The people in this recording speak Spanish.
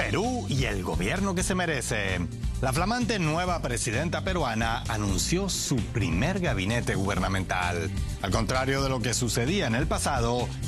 Perú y el gobierno que se merece. La flamante nueva presidenta peruana anunció su primer gabinete gubernamental. Al contrario de lo que sucedía en el pasado,